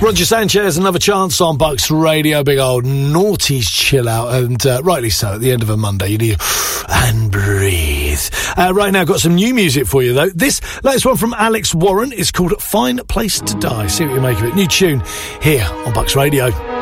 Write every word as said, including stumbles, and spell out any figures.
Roger Sanchez, Another Chance on Bucks Radio. Big old noughties chill out, and uh, rightly so. At the end of a Monday, you need and breathe. Uh, right now, got some new music for you though. This latest one from Alex Warren is called "Fine Place to Die." See what you make of it. New tune here on Bucks Radio.